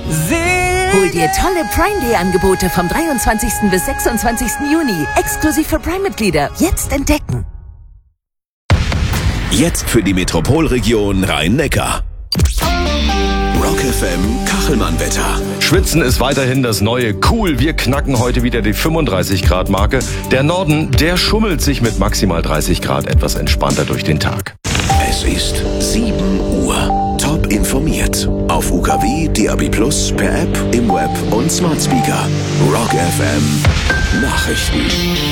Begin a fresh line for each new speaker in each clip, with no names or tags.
Hol dir tolle Prime Day Angebote vom 23. bis 26. Juni. Exklusiv für Prime-Mitglieder. Jetzt entdecken.
Jetzt für die Metropolregion Rhein-Neckar. Rock FM Kachelmann-Wetter.
Schwitzen ist weiterhin das neue Cool. Wir knacken heute wieder die 35 Grad Marke. Der Norden, der schummelt sich mit maximal 30 Grad etwas entspannter durch den Tag.
Es ist 7 Uhr. Top informiert. Auf UKW, DAB+, per App, im Web und Smart Speaker. Rock FM Nachrichten.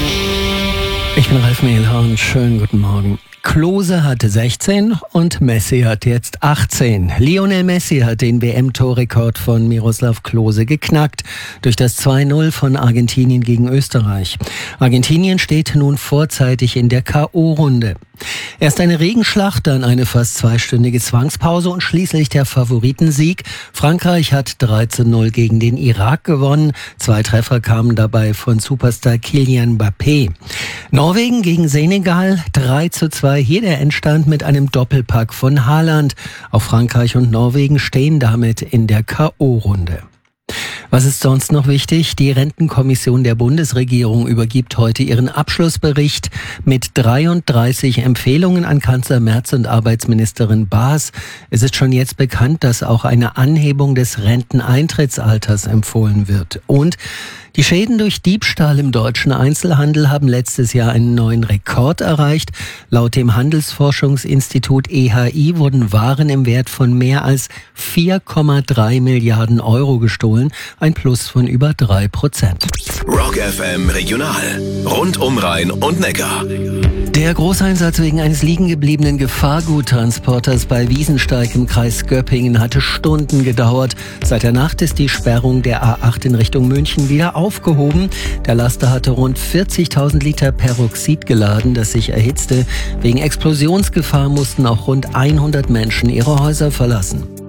Ich bin Ralf Mehlhorn. Schönen guten Morgen. Klose hatte 16 und Messi hat jetzt 18. Lionel Messi hat den WM-Torrekord von Miroslav Klose geknackt durch das 2-0 von Argentinien gegen Österreich. Argentinien steht nun vorzeitig in der K.O.-Runde. Erst eine Regenschlacht, dann eine fast zweistündige Zwangspause und schließlich der Favoritensieg. Frankreich hat 13-0 gegen den Irak gewonnen. 2 Treffer kamen dabei von Superstar Kylian Mbappé. Norwegen gegen Senegal 3-2. Hier der Endstand mit einem Doppelpack von Haaland. Auch Frankreich und Norwegen stehen damit in der K.O.-Runde. Was ist sonst noch wichtig? Die Rentenkommission der Bundesregierung übergibt heute ihren Abschlussbericht mit 33 Empfehlungen an Kanzler Merz und Arbeitsministerin Baas. Es ist schon jetzt bekannt, dass auch eine Anhebung des Renteneintrittsalters empfohlen wird. Und die Schäden durch Diebstahl im deutschen Einzelhandel haben letztes Jahr einen neuen Rekord erreicht. Laut dem Handelsforschungsinstitut EHI wurden Waren im Wert von mehr als 4,3 Milliarden Euro gestohlen, ein Plus von über 3%.
Rock FM Regional. Rund um Rhein und Neckar.
Der Großeinsatz wegen eines liegengebliebenen Gefahrguttransporters bei Wiesensteig im Kreis Göppingen hatte Stunden gedauert. Seit der Nacht ist die Sperrung der A8 in Richtung München wieder aufgehoben. Der Laster hatte rund 40.000 Liter Peroxid geladen, das sich erhitzte. Wegen Explosionsgefahr mussten auch rund 100 Menschen ihre Häuser verlassen.